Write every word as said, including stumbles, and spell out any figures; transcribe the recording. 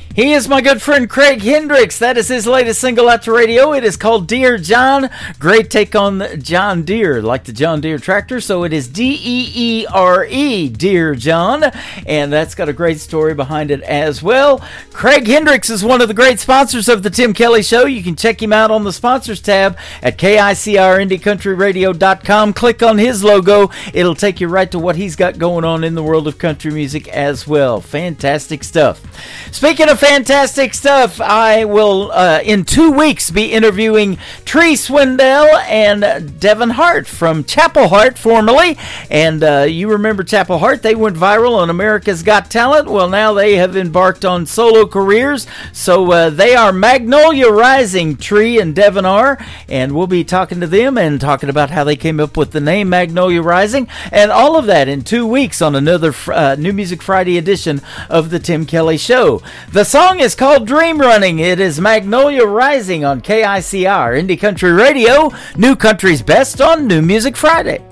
He is my good friend Craig Hendricks. That is his latest single out to radio. It is called Dear John. Great take on John Deere, like the John Deere tractor. So it is D E E R E, Dear John. And that's got a great story behind it as well. Craig Hendricks is one of the great sponsors of the Tim Kelly Show. You can check him out on the sponsors tab at K I C R indie country radio dot com. Click on his logo. It'll take you right to what he's got going on in the world of country music as well. Fantastic stuff. Speaking of fantastic stuff, I will, uh, in two weeks, be interviewing Tree Swindell and Devin Hart from Chapel Hart, formerly. And uh, you remember Chapel Hart? They went viral on America's Got Talent. Well, now they have embarked on solo careers. So uh, they are Magnolia Rising, Tree and Devin are. And we'll be talking to them and talking about how they came up with the name Magnolia Rising. And all of that in two weeks on another uh, New Music Friday edition of the Tim Kelly Show. The song is called Dream Running. It is Magnolia Rising on K I C R Indie Country Radio, New Country's Best on New Music Friday.